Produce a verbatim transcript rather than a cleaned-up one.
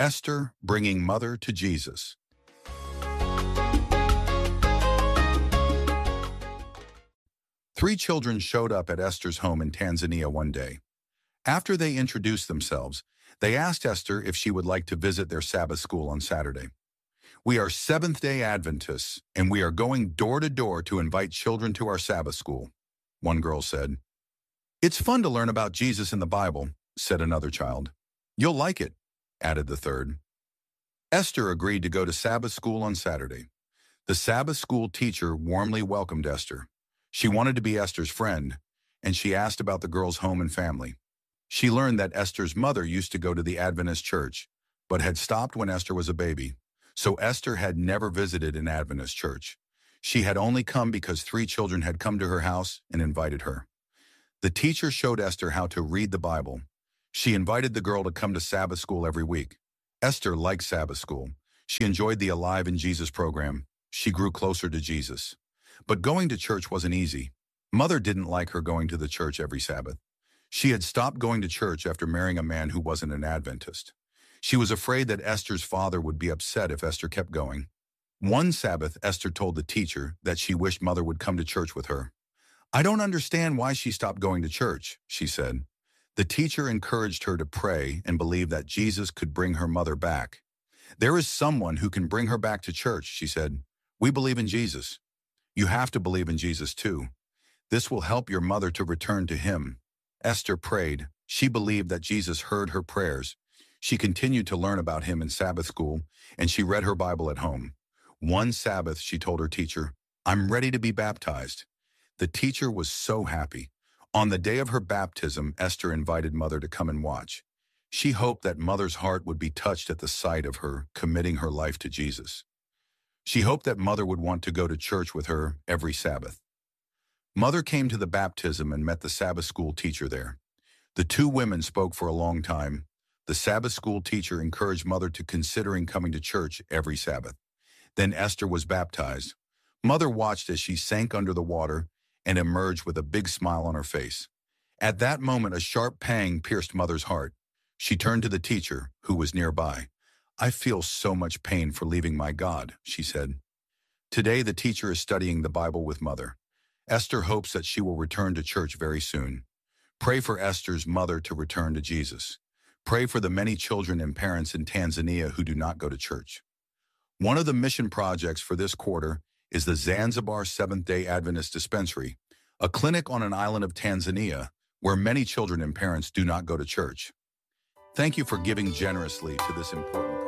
Esther bringing mother to Jesus. Three children showed up at Esther's home in Tanzania one day. After they introduced themselves, they asked Esther if she would like to visit their Sabbath school on Saturday. "We are Seventh-day Adventists, and we are going door to door to invite children to our Sabbath school," one girl said. "It's fun to learn about Jesus in the Bible," said another child. "You'll like it," added the third. Esther agreed to go to Sabbath school on Saturday. The Sabbath school teacher warmly welcomed Esther. She wanted to be Esther's friend, and she asked about the girl's home and family. She learned that Esther's mother used to go to the Adventist church, but had stopped when Esther was a baby, so Esther had never visited an Adventist church. She had only come because three children had come to her house and invited her. The teacher showed Esther how to read the Bible. She invited the girl to come to Sabbath school every week. Esther liked Sabbath school. She enjoyed the Alive in Jesus program. She grew closer to Jesus. But going to church wasn't easy. Mother didn't like her going to the church every Sabbath. She had stopped going to church after marrying a man who wasn't an Adventist. She was afraid that Esther's father would be upset if Esther kept going. One Sabbath, Esther told the teacher that she wished Mother would come to church with her. "I don't understand why she stopped going to church," she said. The teacher encouraged her to pray and believe that Jesus could bring her mother back. "There is someone who can bring her back to church," she said. "We believe in Jesus. You have to believe in Jesus too. This will help your mother to return to him." Esther prayed. She believed that Jesus heard her prayers. She continued to learn about him in Sabbath school, and she read her Bible at home. One Sabbath, she told her teacher, "I'm ready to be baptized." The teacher was so happy. On the day of her baptism, Esther invited Mother to come and watch. She hoped that Mother's heart would be touched at the sight of her committing her life to Jesus. She hoped that Mother would want to go to church with her every Sabbath. Mother came to the baptism and met the Sabbath school teacher there. The two women spoke for a long time. The Sabbath school teacher encouraged Mother to considering coming to church every Sabbath. Then Esther was baptized. Mother watched as she sank under the water and emerged with a big smile on her face. At that moment, a sharp pang pierced Mother's heart. She turned to the teacher, who was nearby. "I feel so much pain for leaving my God," she said. Today, the teacher is studying the Bible with Mother. Esther hopes that she will return to church very soon. Pray for Esther's mother to return to Jesus. Pray for the many children and parents in Tanzania who do not go to church. One of the mission projects for this quarter is the Zanzibar Seventh-day Adventist Dispensary, a clinic on an island of Tanzania where many children and parents do not go to church. Thank you for giving generously to this important project.